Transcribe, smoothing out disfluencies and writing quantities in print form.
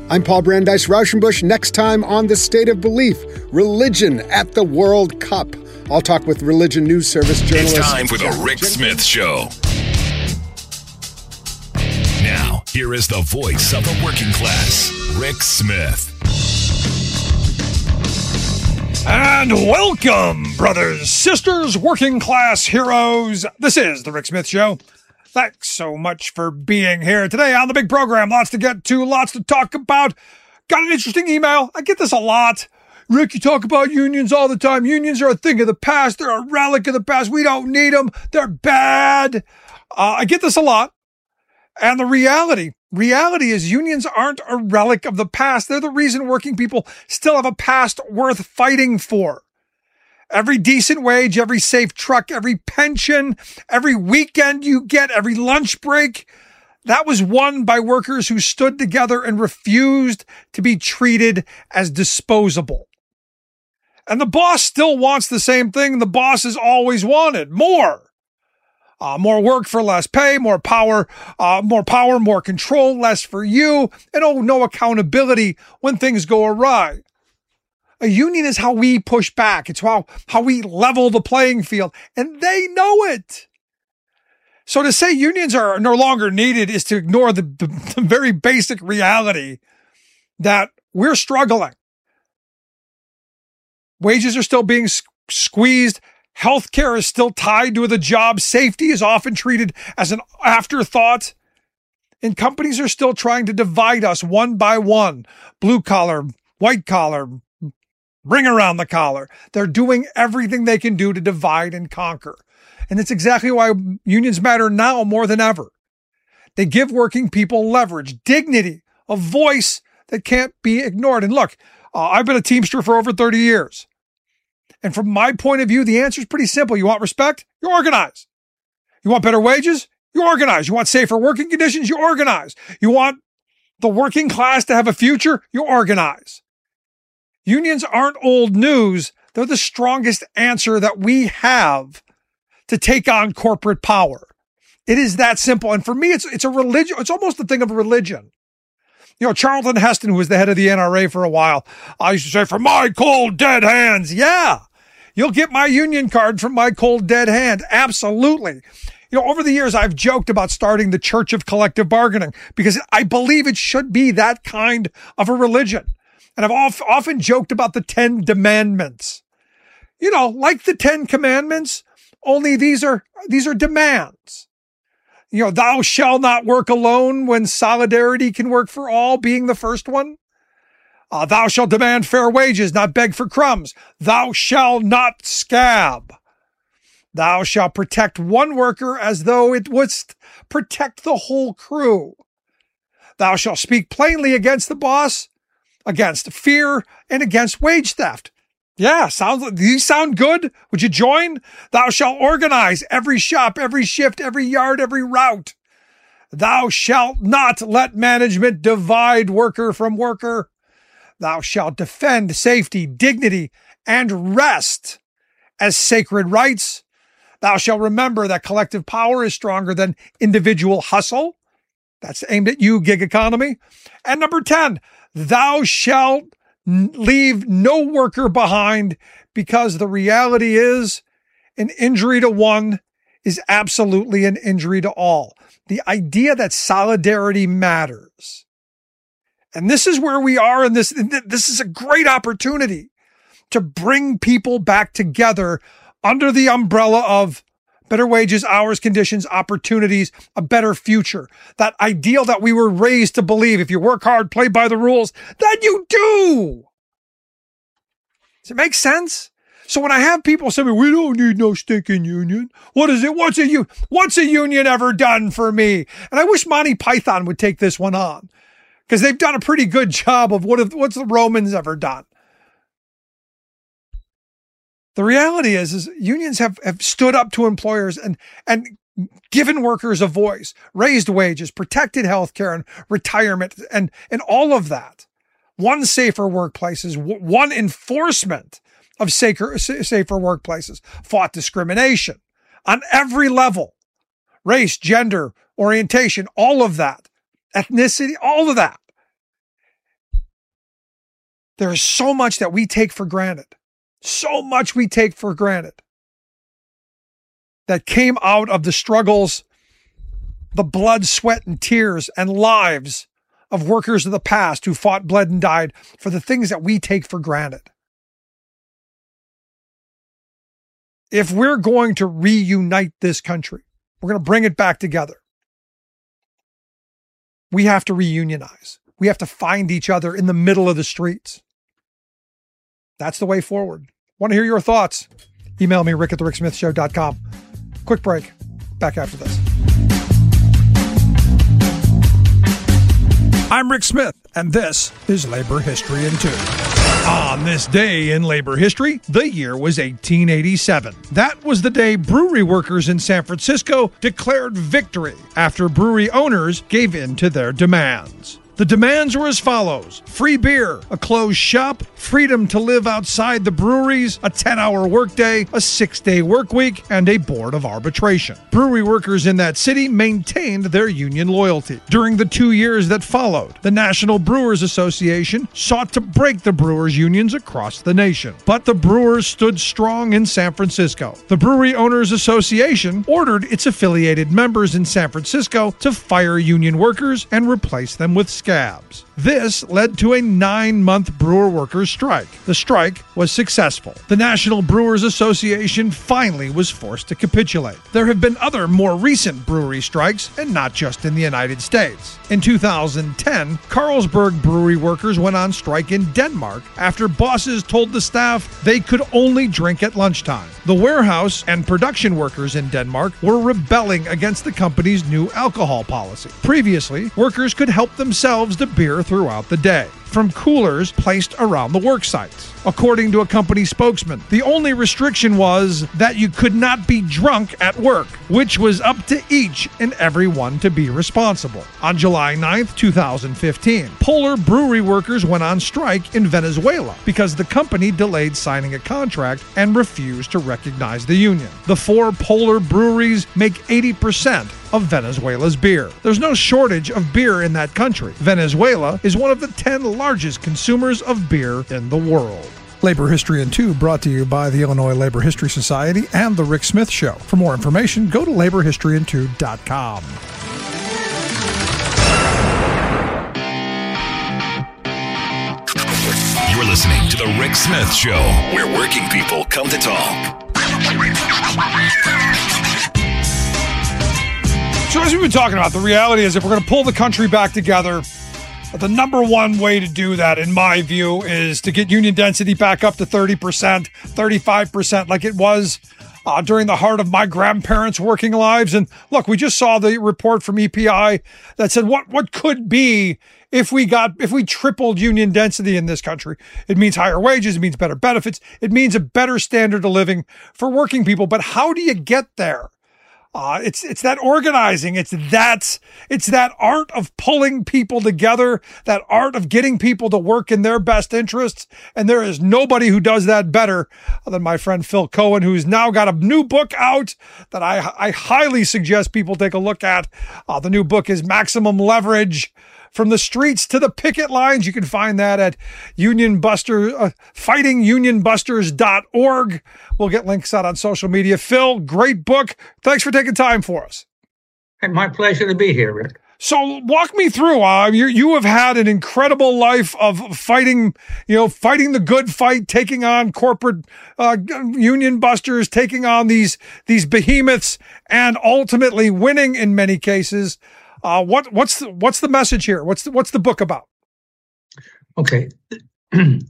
I'm Paul Brandeis Rauschenbusch. Next time on The State of Belief, religion at the World Cup. I'll talk with Religion News Service journalist. It's time for the Rick Smith Show. Now, here is the voice of the working class, Rick Smith. And welcome, brothers, sisters, working class heroes. This is the Rick Smith Show. Thanks so much for being here today on the big program. Lots to get to, lots to talk about. Got an interesting email. I get this a lot. Rick, you talk about unions all the time. Unions are a thing of the past. They're a relic of the past. We don't need them. They're bad. I get this a lot. And the reality is unions aren't a relic of the past. They're the reason working people still have a past worth fighting for. Every decent wage, every safe truck, every pension, every weekend you get, every lunch break, that was won by workers who stood together and refused to be treated as disposable. And the boss still wants the same thing the boss has always wanted: more. More work for less pay, more power, more control, less for you, and no accountability when things go awry. A union is how we push back. It's how we level the playing field, and they know it. So to say unions are no longer needed is to ignore the very basic reality that we're struggling. Wages are still being squeezed. Healthcare is still tied to the job. Safety is often treated as an afterthought. And companies are still trying to divide us one by one. Blue collar, white collar, bring around the collar. They're doing everything they can do to divide and conquer. And it's exactly why unions matter now more than ever. They give working people leverage, dignity, a voice that can't be ignored. And look, I've been a Teamster for over 30 years. And from my point of view, the answer is pretty simple. You want respect? You organize. You want better wages? You organize. You want safer working conditions? You organize. You want the working class to have a future? You organize. Unions aren't old news. They're the strongest answer that we have to take on corporate power. It is that simple. And for me, it's a religion. It's almost a thing of religion. You know, Charlton Heston, who was the head of the NRA for a while, I used to say, "For my cold, dead hands." Yeah, you'll get my union card from my cold, dead hand. Absolutely. You know, over the years, I've joked about starting the Church of Collective Bargaining because I believe it should be that kind of a religion. And I've often joked about the 10 Demandments. You know, like the 10 Commandments, only these are demands. You know, thou shalt not work alone when solidarity can work for all being the first one. Thou shalt demand fair wages, not beg for crumbs. Thou shalt not scab. Thou shalt protect one worker as though it wouldst protect the whole crew. Thou shalt speak plainly against the boss, against fear, and against wage theft. Yeah, these sound good. Would you join? Thou shalt organize every shop, every shift, every yard, every route. Thou shalt not let management divide worker from worker. Thou shalt defend safety, dignity, and rest as sacred rights. Thou shalt remember that collective power is stronger than individual hustle. That's aimed at you, gig economy. And number 10, thou shalt leave no worker behind, because the reality is an injury to one is absolutely an injury to all. The idea that solidarity matters. And this is where we are, and this is a great opportunity to bring people back together under the umbrella of better wages, hours, conditions, opportunities, a better future. That ideal that we were raised to believe, if you work hard, play by the rules, then you do. Does it make sense? So when I have people say, "We don't need no stinking union. What is it? What's a union ever done for me?" And I wish Monty Python would take this one on, because they've done a pretty good job of what's the Romans ever done. The reality is unions have stood up to employers and given workers a voice, raised wages, protected healthcare and retirement, and all of that. Won safer workplaces, won enforcement of safer workplaces, fought discrimination on every level, race, gender, orientation, all of that, ethnicity, all of that. There is so much that we take for granted. So much we take for granted that came out of the struggles, the blood, sweat, and tears and lives of workers of the past who fought, bled, and died for the things that we take for granted. If we're going to reunite this country, we're going to bring it back together, we have to reunionize. We have to find each other in the middle of the streets. That's the way forward. Want to hear your thoughts? Email me, rick@thericksmithshow.com. Quick break. Back after this. I'm Rick Smith, and this is Labor History in 2. On this day in labor history, the year was 1887. That was the day brewery workers in San Francisco declared victory after brewery owners gave in to their demands. The demands were as follows: free beer, a closed shop, freedom to live outside the breweries, a 10-hour workday, a 6-day work week, and a board of arbitration. Brewery workers in that city maintained their union loyalty. During the 2 years that followed, the National Brewers Association sought to break the brewers' unions across the nation. But the brewers stood strong in San Francisco. The Brewery Owners Association ordered its affiliated members in San Francisco to fire union workers and replace them with scabs. This led to a 9-month brewer workers strike. The strike was successful. The National Brewers Association finally was forced to capitulate. There have been other more recent brewery strikes, and not just in the United States. In 2010, Carlsberg brewery workers went on strike in Denmark after bosses told the staff they could only drink at lunchtime. The warehouse and production workers in Denmark were rebelling against the company's new alcohol policy. Previously, workers could help themselves to beer throughout the day from coolers placed around the work sites. According to a company spokesman, the only restriction was that you could not be drunk at work, which was up to each and every one to be responsible. On July 9th, 2015, Polar brewery workers went on strike in Venezuela because the company delayed signing a contract and refused to recognize the union. The 4 Polar breweries make 80% of Venezuela's beer. There's no shortage of beer in that country. Venezuela is one of the 10 largest consumers of beer in the world. Labor History in 2 brought to you by the Illinois Labor History Society and The Rick Smith Show. For more information, go to laborhistoryin2.com. You're listening to The Rick Smith Show, where working people come to talk. So as we've been talking about, the reality is if we're going to pull the country back together, the number one way to do that, in my view, is to get union density back up to 30%, 35%, like it was during the heart of my grandparents' working lives. And look, we just saw the report from EPI that said what could be if we tripled union density in this country. It means higher wages, it means better benefits, it means a better standard of living for working people. But how do you get there? It's that organizing. It's that art of pulling people together, that art of getting people to work in their best interests. And there is nobody who does that better than my friend Phil Cohen, who's now got a new book out that I highly suggest people take a look at. The new book is Maximum Leverage: From the Streets to the Picket Lines. You can find that at fightingunionbusters.org. We'll get links out on social media. Phil, great book. Thanks for taking time for us. And my pleasure to be here, Rick. So walk me through. You have had an incredible life of fighting the good fight, taking on corporate union busters, taking on these behemoths, and ultimately winning in many cases. What's the message here? What's the book about? Okay.